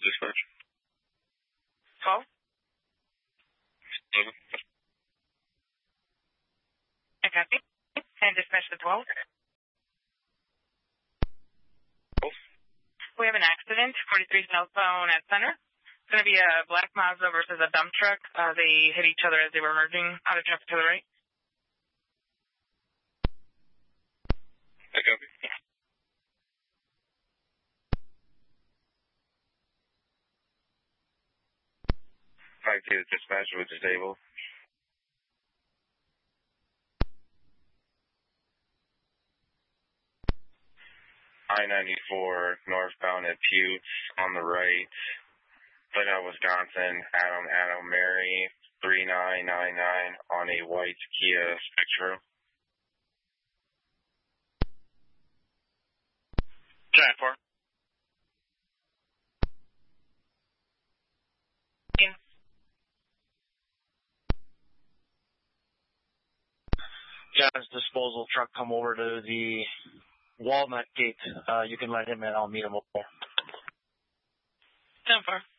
dispatch. 12? 11. I copy. And dispatch the 12. 12. We have an accident, 43 southbound at Center. It's going to be a black Mazda versus a dump truck. They hit each other as they were merging out of traffic to the right. I copy. Yeah. The dispatcher was disabled. I-94 northbound at Putes on the right. Lookout, Wisconsin. Adam, Mary, 3999 on a white Kia Spectrum. Giant 4. Yeah. John's disposal truck come over to the Walnut Gate. You can let him in. I'll meet him over. 10-4.